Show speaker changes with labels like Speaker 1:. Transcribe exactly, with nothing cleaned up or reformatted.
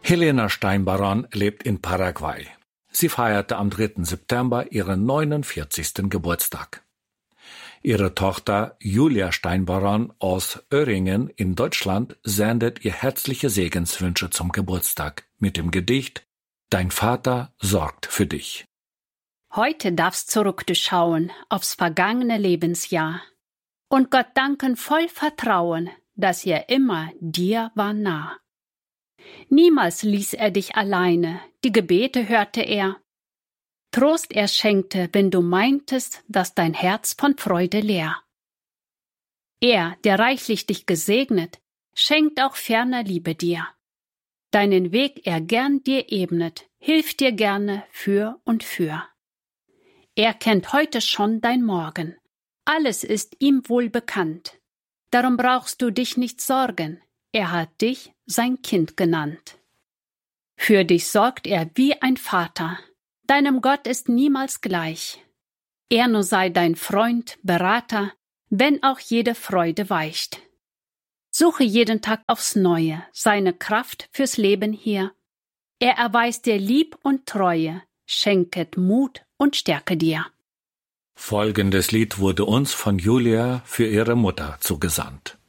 Speaker 1: Helena Steinbaron lebt in Paraguay. Sie feierte am dritten September ihren neunundvierzigsten Geburtstag. Ihre Tochter Julia Steinbaron aus Öhringen in Deutschland sendet ihr herzliche Segenswünsche zum Geburtstag mit dem Gedicht »Dein Vater sorgt für dich«.
Speaker 2: Heute darfst zurückschauen aufs vergangene Lebensjahr und Gott danken voll Vertrauen, dass er immer dir war nah. Niemals ließ er dich alleine, die Gebete hörte er. Trost er schenkte, wenn du meintest, dass dein Herz von Freude leer. Er, der reichlich dich gesegnet, schenkt auch ferner Liebe dir. Deinen Weg er gern dir ebnet, hilft dir gerne für und für. Er kennt heute schon dein Morgen, alles ist ihm wohl bekannt. Darum brauchst du dich nicht sorgen, er hat dich sein Kind genannt. Für dich sorgt er wie ein Vater, deinem Gott ist niemals gleich. Er nur sei dein Freund, Berater, wenn auch jede Freude weicht. Suche jeden Tag aufs Neue seine Kraft fürs Leben hier. Er erweist dir Lieb und Treue, schenket Mut und Stärke dir.
Speaker 1: Folgendes Lied wurde uns von Julia für ihre Mutter zugesandt.